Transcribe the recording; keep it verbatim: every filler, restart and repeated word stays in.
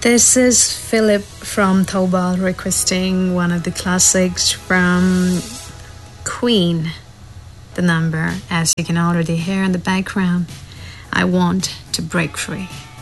This is Philip from Taubal requesting one of the classics from Queen. The number, as you can already hear in the background, I Want to Break Free.